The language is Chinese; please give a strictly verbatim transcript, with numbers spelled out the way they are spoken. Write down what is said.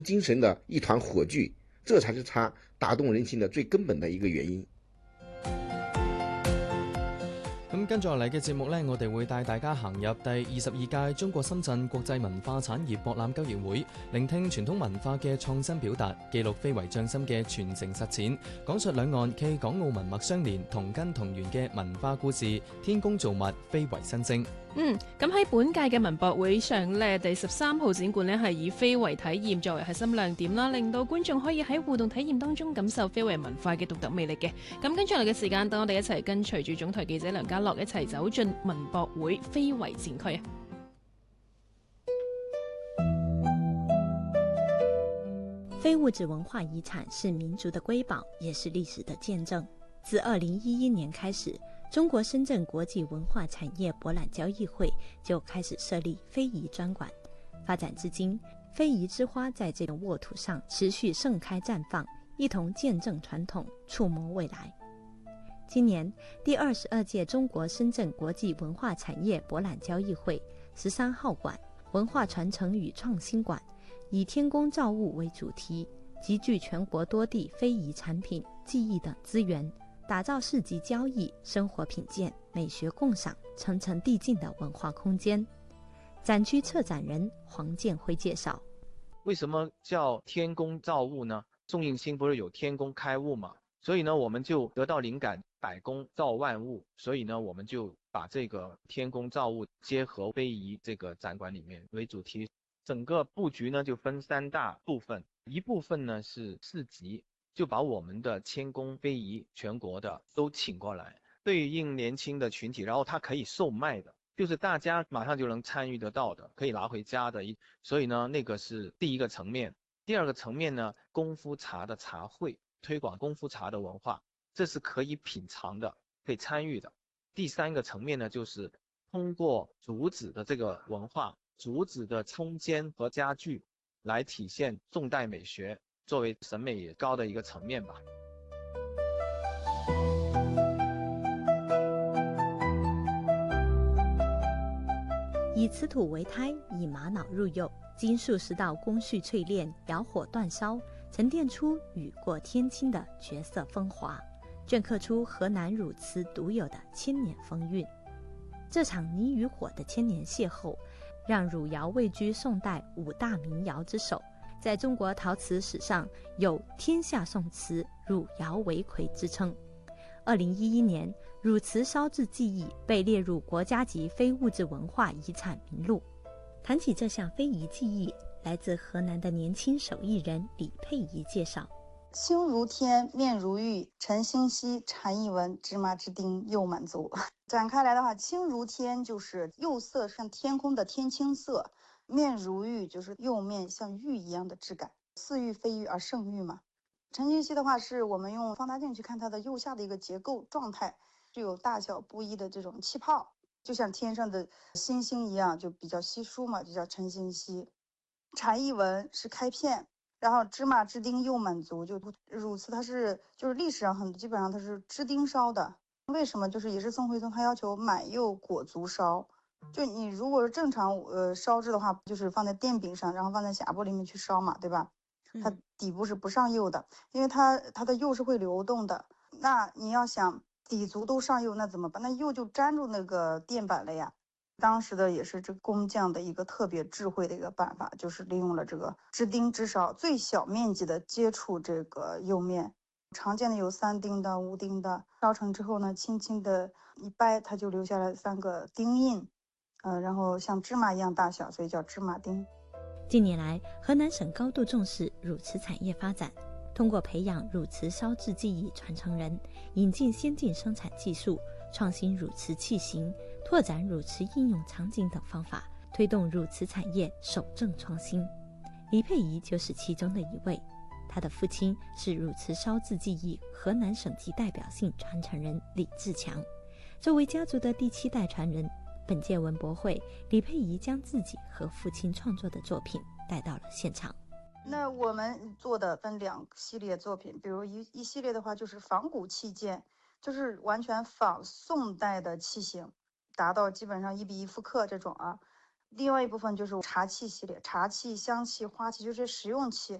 精神的一团火炬，这才是他打动人心的最根本的一个原因。 咁跟住落嚟嘅節目呢，我哋會帶大家行入第二十二屆中國深圳國際文化產業博覽交易會，聆聽傳統文化嘅創新表達，記錄非遺匠心嘅傳承實踐，講述兩岸暨港澳文脈相連、同根同源嘅文化故事，天工造物，非遺新星。 嗯，咁喺本屆嘅文博會上呢，第十三號展館呢係以非遺體驗作為核心亮點啦，令到觀眾可以喺互動體驗當中感受非遺文化嘅獨特魅力嘅。咁跟住嚟嘅時間，等我哋一齊跟隨住總台記者梁家樂一齊走進文博會非遺展區啊！ 非物质文化遗产是民族的瑰宝，也是历史的见证。自二零一一年开始，中国深圳国际文化产业博览交易会就开始设立非遗专馆，发展至今，非遗之花在这个沃土上持续盛开绽放，一同见证传统，触摸未来。今年第二十二届中国深圳国际文化产业博览交易会十三号馆文化传承与创新馆，以天工造物为主题，集聚全国多地非遗产品、技艺等资源，打造市集交易、生活品鉴、美学共赏、层层递进的文化空间。展区策展人黄建辉介绍， 为什么叫天工造物呢？宋应星不是有天工开物吗？所以呢，我们就得到灵感，百工造万物，所以呢，我们就把这个天工造物结合非遗这个展馆里面为主题。整个布局呢就分三大部分，一部分呢是市集，就把我们的千工非遗全国的都请过来，对应年轻的群体，然后它可以售卖的，就是大家马上就能参与得到的，可以拿回家的。所以呢，那个是第一个层面。第二个层面呢，功夫茶的茶会，推广功夫茶的文化，这是可以品尝的，可以参与的。第三个层面呢，就是通过竹子的这个文化，竹子的冲间和家具来体现宋代美学，作为审美也高的一个层面吧。 以瓷土为胎，以玛瑙入釉，经数十道工序淬炼，窑火煅烧，沉淀出雨过天青的绝色风华，镌刻出河南汝瓷独有的千年风韵。这场泥与火的千年邂逅，让汝窑位居宋代五大名窑之首，在中国陶瓷史上有天下宋瓷，汝窑为魁之称。二零一一年，汝瓷烧制技艺被列入国家级非物质文化遗产名录。谈起这项非遗技艺，来自河南的年轻手艺人李佩仪介绍： 青如天，面如玉，晨星稀，蝉翼闻，芝麻之丁，又满足。展开来的话，青如天就是釉色像天空的天青色，面如玉就是釉面像玉一样的质感，似玉非玉而胜玉嘛。晨星稀的话，是我们用放大镜去看它的釉下的一个结构状态，具有大小不一的这种气泡，就像天上的星星一样，就比较稀疏嘛，就叫晨星稀。蝉翼闻是开片，然后芝麻之丁又满足，就汝瓷它是就是历史上很基本上它是支丁烧的。为什么？就是也是宋徽宗他要求满釉裹足烧，就你如果是正常呃烧制的话，就是放在电饼上，然后放在匣钵里面去烧嘛，对吧？它底部是不上釉的，因为它它的釉是会流动的。那你要想底足都上釉，那怎么办？那釉就粘住那个垫板了呀。当时的也是这工匠的一个特别智慧的一个办法，就是利用了这个支丁支烧，最小面积的接触这个釉面。常见的有三丁的、五丁的，烧成之后呢，轻轻的一掰，它就留下来三个丁印，呃，然后像芝麻一样大小，所以叫芝麻丁。 近年来，河南省高度重视汝瓷产业发展，通过培养汝瓷烧制技艺传承人，引进先进生产技术，创新汝瓷器型，拓展汝瓷应用场景等方法，推动汝瓷产业守正创新。李佩仪就是其中的一位，他的父亲是汝瓷烧制技艺河南省级代表性传承人李志强。作为家族的第七代传人，本届文博会，李佩仪将自己和父亲创作的作品带到了现场。 那我们做的分两系列作品，比如一一系列的话就是仿古器件，就是完全仿宋代的器型，达到基本上一比一复刻这种啊。 另外一部分就是茶器系列，茶器、香器、花器，就是实用器。